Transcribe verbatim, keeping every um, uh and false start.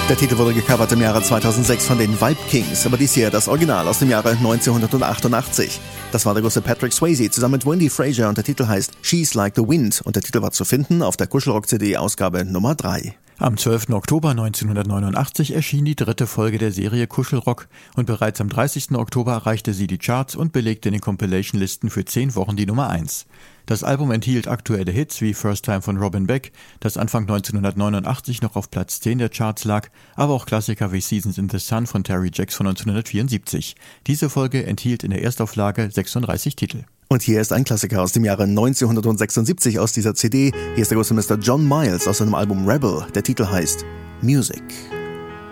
Der Titel wurde gecovert im Jahre zweitausendsechs von den Vibe Kings, aber dies hier das Original aus dem Jahre neunzehnhundertachtundachtzig. Das war der große Patrick Swayze zusammen mit Wendy Frazier und der Titel heißt She's Like the Wind und der Titel war zu finden auf der Kuschelrock-C D Ausgabe Nummer drei. Am zwölften Oktober neunzehnhundertneunundachtzig erschien die dritte Folge der Serie Kuschelrock und bereits am dreißigsten Oktober erreichte sie die Charts und belegte in den Compilation-Listen für zehn Wochen die Nummer eins. Das Album enthielt aktuelle Hits wie First Time von Robin Beck, das Anfang neunzehnhundertneunundachtzig noch auf Platz zehn der Charts lag, aber auch Klassiker wie Seasons in the Sun von Terry Jacks von neunzehnhundertvierundsiebzig. Diese Folge enthielt in der Erstauflage sechsunddreißig Titel. Und hier ist ein Klassiker aus dem Jahre neunzehnhundertsechsundsiebzig aus dieser C D. Hier ist der große Mister John Miles aus seinem Album Rebel. Der Titel heißt Music.